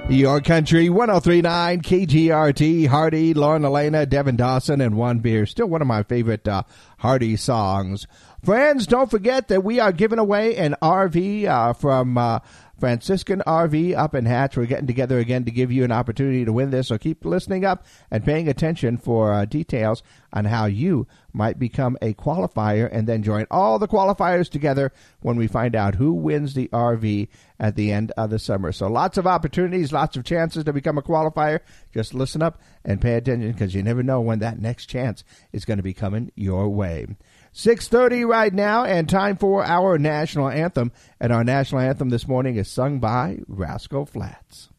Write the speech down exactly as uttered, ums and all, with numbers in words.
Your Country, one oh three point nine, K G R T, Hardy, Lauren Elena, Devin Dawson, and One Beer. Still one of my favorite uh, Hardy songs. Friends, don't forget that we are giving away an R V uh, from uh, Franciscan R V up in Hatch. We're getting together again to give you an opportunity to win this, so keep listening up and paying attention for uh, details on how you might become a qualifier and then join all the qualifiers together when we find out who wins the R V at the end of the summer. So lots of opportunities, lots of chances to become a qualifier. Just listen up and pay attention, because you never know when that next chance is going to be coming your way. six thirty right now, and time for our national anthem. And our national anthem this morning is sung by Rascal Flatts.